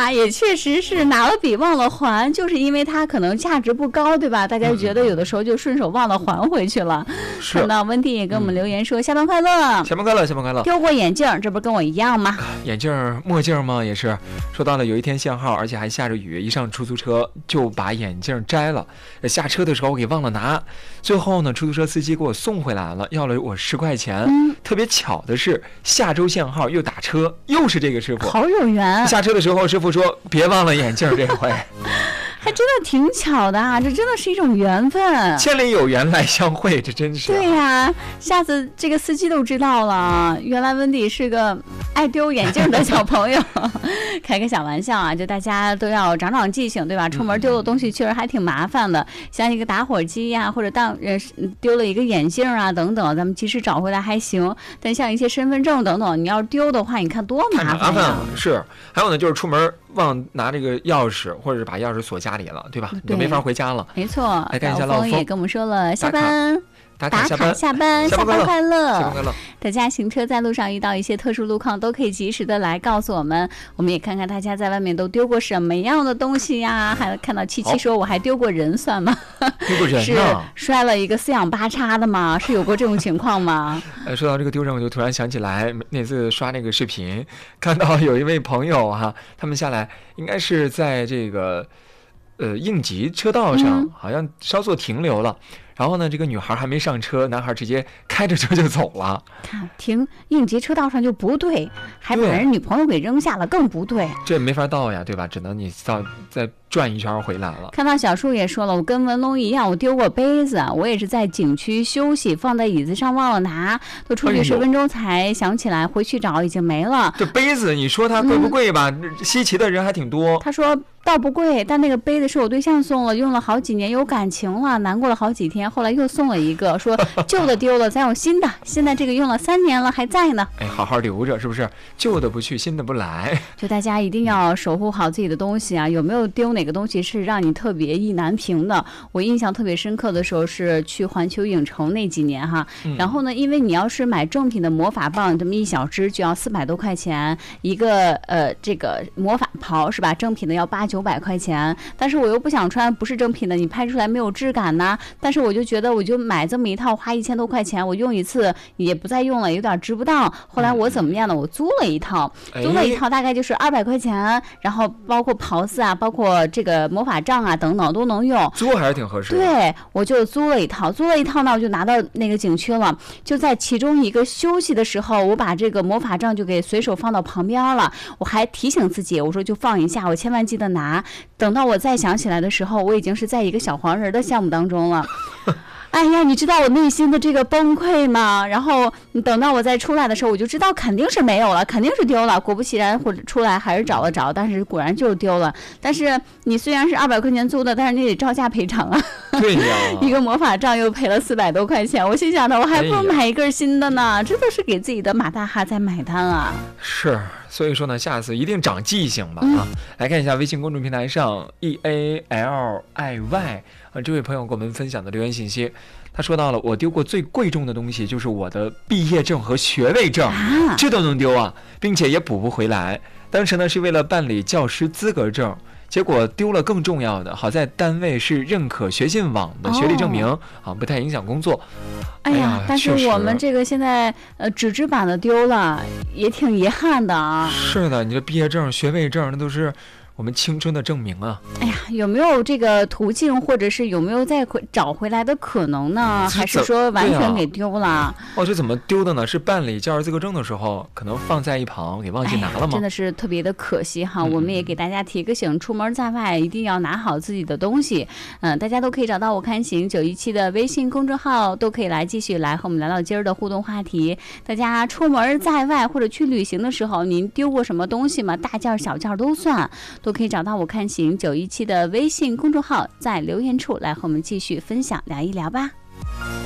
呀，也确实是拿了笔忘了还，就是因为它可能价值不高，对吧？大家觉得有的时候就顺手忘了还回去了。看到温蒂也跟我们留言说：“下班快乐， 下班快乐，下班快乐。” 丢过眼镜，这不跟我一样吗？ 眼镜、墨镜吗？也是。说到了有一天限号，而且还下着雨，一上出租车就把眼镜摘了。下车的时候给忘了拿，最后呢，出租车司机给我送回来了，要了我10块钱。特别巧的是，下周限号又打车，又是这个师傅， 好有缘。 下车的时候，师傅说别忘了眼镜，这回。 还真的挺巧的啊，这真的是一种缘分， 千里有缘来相会，这真是。 对呀，下次这个司机都知道了，原来温迪是个爱丢眼镜的小朋友。开个小玩笑啊，就大家都要长长记性，对吧？出门丢的东西确实还挺麻烦的，像一个打火机呀，或者丢了一个眼镜啊等等，咱们及时找回来还行。但像一些身份证等等，你要是丢的话，你看多麻烦呀。 是，还有呢，就是出门忘拿这个钥匙，或者是把钥匙锁家里了，对吧？你就没法回家了。 没错。 来看一下老峰也跟我们说了，下班。 打卡下班下班快乐！ 下班快乐！ 大家行车在路上遇到一些特殊路况，都可以及时的来告诉我们。我们也看看大家在外面都丢过什么样的东西呀？还看到七七说我还丢过人，算吗？ 丢过人是摔了一个四仰八叉的吗？是有过这种情况吗？ 说到这个丢人，我就突然想起来，那次刷那个视频，看到有一位朋友哈，他们下来应该是在这个应急车道上，好像稍作停留了。然后呢，这个女孩还没上车，男孩直接开着车就走了。 看停应急车道上就不对，还把人女朋友给扔下了，更不对。 这没法到呀，对吧？只能你再转一圈回来了。 看到小树也说了，我跟文龙一样，我丢过杯子，我也是在景区休息，放在椅子上忘了拿，都出去10分钟才想起来，回去找已经没了。 这杯子，你说它贵不贵吧？稀奇的人还挺多。 他说倒不贵，但那个杯子是我对象送了，用了好几年，有感情了，难过了好几天，后来又送了一个，说旧的丢了，咱有新的，现在这个用了3年了，还在呢。 哎，好好留着，是不是？旧的不去，新的不来。 就大家一定要守护好自己的东西啊！有没有丢哪个东西是让你特别意难平的？我印象特别深刻的时候是去环球影城那几年哈，然后呢，因为你要是买正品的魔法棒，这么1小支就要400多块钱，一个这个魔法袍是吧？正品的要800、900块钱，但是我又不想穿不是正品的，你拍出来没有质感呐。但是我就觉得，我就买这么一套，花1000多块钱，我用一次也不再用了，有点值不当。后来我怎么样呢？我租了一套，大概就是200块钱，然后包括袍子啊，包括这个魔法杖啊等等都能用。 租还是挺合适的。 对，我就租了一套呢，我就拿到那个景区了。就在其中一个休息的时候，我把这个魔法杖就给随手放到旁边了。我还提醒自己，我说就放一下，我千万记得拿。等到我再想起来的时候，我已经是在一个小黄人的项目当中了。哎呀，你知道我内心的这个崩溃吗？然后等到我再出来的时候，我就知道肯定是没有了，肯定是丢了。果不其然，或者出来还是找了找，但是果然就是丢了。但是你虽然是200块钱租的，但是你得照价赔偿啊。 对呀， 一个魔法杖又赔了400多块钱。我心想的，我还不如买一根新的呢，这都是给自己的马大哈在买单啊。 是，所以说呢，下次一定长记性吧啊！来看一下微信公众平台上 EALIY。这位朋友给我们分享的留言信息，他说到了，我丢过最贵重的东西就是我的毕业证和学位证，这都能丢啊，并且也补不回来。当时呢是为了办理教师资格证，结果丢了更重要的，好在单位是认可学信网的学历证明，不太影响工作。 哎呀，但是我们这个现在纸质版的丢了，也挺遗憾的啊。 是的，你这毕业证、学位证那都是我们青春的证明啊！ 哎呀，有没有这个途径，或者是有没有再找回来的可能呢？还是说完全给丢了？ 这怎么丢的呢？是办理教师资格证的时候，可能放在一旁，给忘记拿了吗？ 真的是特别的可惜哈！我们也给大家提个醒，出门在外一定要拿好自己的东西。大家都可以找到我看行917的微信公众号，都可以来继续来和我们聊聊今儿的互动话题。大家出门在外或者去旅行的时候，您丢过什么东西吗？大件小件都算。都可以找到我看行917的微信公众号，在留言处来和我们继续分享聊一聊吧。